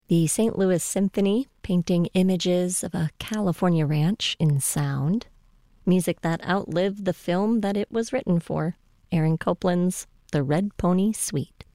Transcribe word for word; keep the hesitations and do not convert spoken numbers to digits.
The Saint Louis Symphony, painting images of a California ranch in sound. Music that outlived the film that it was written for. Aaron Copland's The Red Pony Suite.